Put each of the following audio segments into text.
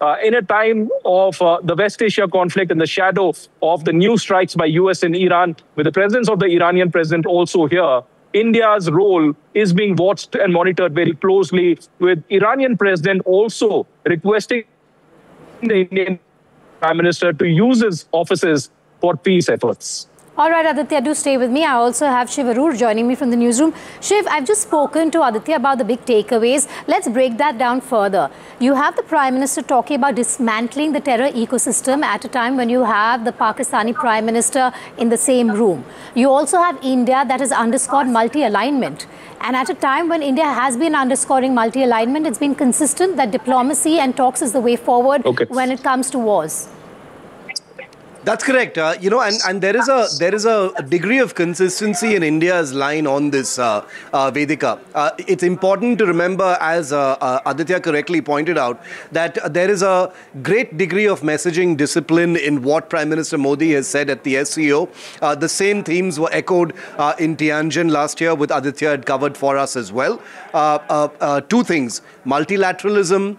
in a time of the West Asia conflict, in the shadow of the new strikes by US and Iran, with the presence of the Iranian president also here, India's role is being watched and monitored very closely, with Iranian president also requesting the Indian Prime Minister to use his offices for peace efforts. All right, Aditya, do stay with me. I also have Shiv Arur joining me from the newsroom. Shiv, I've just spoken to Aditya about the big takeaways. Let's break that down further. You have the Prime Minister talking about dismantling the terror ecosystem at a time when you have the Pakistani Prime Minister in the same room. You also have India that has underscored multi-alignment. And at a time when India has been underscoring multi-alignment, it's been consistent that diplomacy and talks is the way forward when it comes to wars. That's correct. And there is a degree of consistency in India's line on this, Vedika. It's important to remember, as Aditya correctly pointed out, that there is a great degree of messaging discipline in what Prime Minister Modi has said at the SCO. The same themes were echoed in Tianjin last year, with Aditya had covered for us as well. Two things: multilateralism,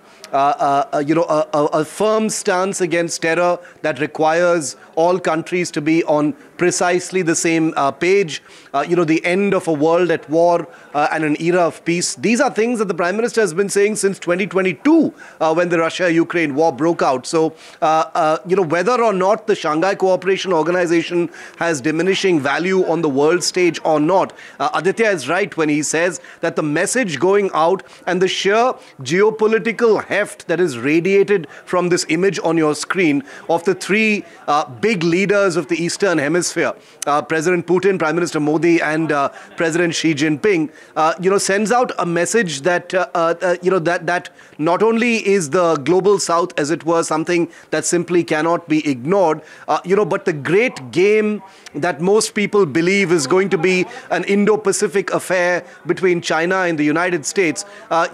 a firm stance against terror that requires all countries to be on precisely the same page, the end of a world at war and an era of peace. These are things that the Prime Minister has been saying since 2022 when the Russia-Ukraine war broke out. So, whether or not the Shanghai Cooperation Organization has diminishing value on the world stage or not, Aditya is right when he says that the message going out and the sheer geopolitical heft that is radiated from this image on your screen of the three big leaders of the Eastern Hemisphere, President Putin, Prime Minister Modi, and President Xi Jinping, sends out a message that that not only is the global South, as it were, something that simply cannot be ignored, but the great game that most people believe is going to be an Indo-Pacific affair between China and the United States,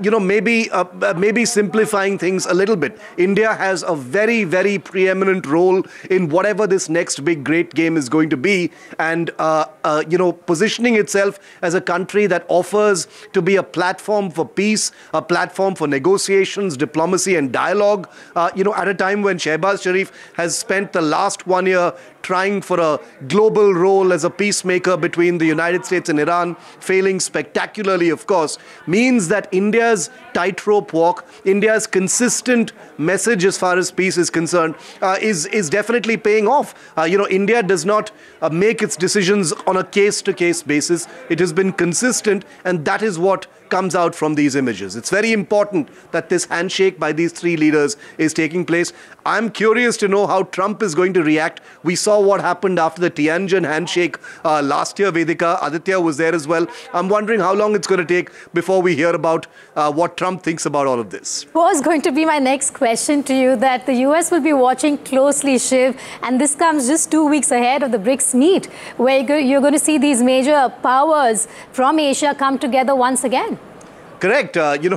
maybe simplifying things a little bit. India has a very, very preeminent role in whatever this next big great game is going to be, and positioning itself as a country that offers to be a platform for peace, a platform for negotiations, diplomacy and dialogue, at a time when Shehbaz Sharif has spent the last 1 year trying for a global role as a peacemaker between the United States and Iran, failing spectacularly, of course, means that India's tightrope walk, India's consistent message as far as peace is concerned, is definitely paying off. India does not make its decisions on a case-to-case basis. It has been consistent, and that is what comes out from these images. It's very important that this handshake by these three leaders is taking place. I'm curious to know how Trump is going to react. We saw what happened after the Tianjin handshake last year, Vedika. Aditya was there as well. I'm wondering how long it's going to take before we hear about what Trump thinks about all of this. Was going to be my next question to you, that the US will be watching closely, Shiv, and this comes just 2 weeks ahead of the BRICS meet, where you're going to see these major powers from Asia come together once again. Correct. You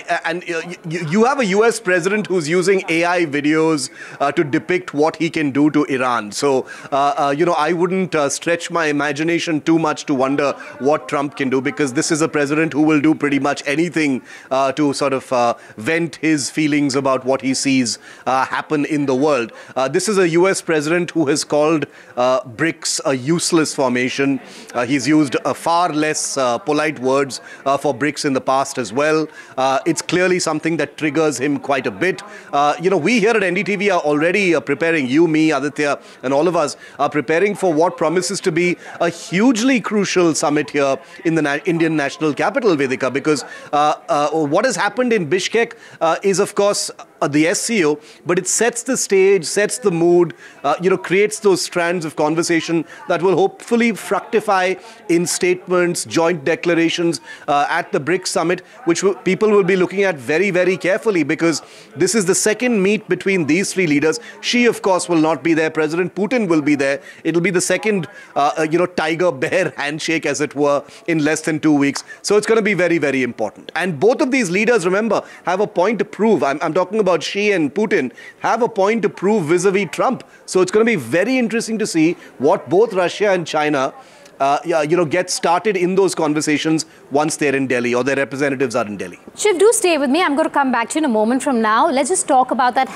have a US president who's using AI videos to depict what he can do to Iran. So, I wouldn't stretch my imagination too much to wonder what Trump can do, because this is a president who will do pretty much anything to sort of vent his feelings about what he sees happen in the world. This is a US president who has called BRICS a useless formation. He's used far less polite words for BRICS in the past as well. It's clearly something that triggers him quite a bit. We here at NDTV are already preparing, you, me, Aditya, and all of us are preparing for what promises to be a hugely crucial summit here in the Indian national capital, Vedika, because what has happened in Bishkek is, of course, the SCO, but it sets the stage, sets the mood, creates those strands of conversation that will hopefully fructify in statements, joint declarations at the BRICS summit, which people will be looking at very, very carefully, because this is the second meet between these three leaders. Xi, of course, will not be there. President Putin will be there. It'll be the second, tiger-bear handshake, as it were, in less than 2 weeks. So it's going to be very, very important. And both of these leaders, remember, have a point to prove. I'm talking about Xi and Putin, have a point to prove vis-a-vis Trump. So it's going to be very interesting to see what both Russia and China get started in those conversations once they're in Delhi, or their representatives are in Delhi. Shiv, do stay with me. I'm going to come back to you in a moment from now. Let's just talk about that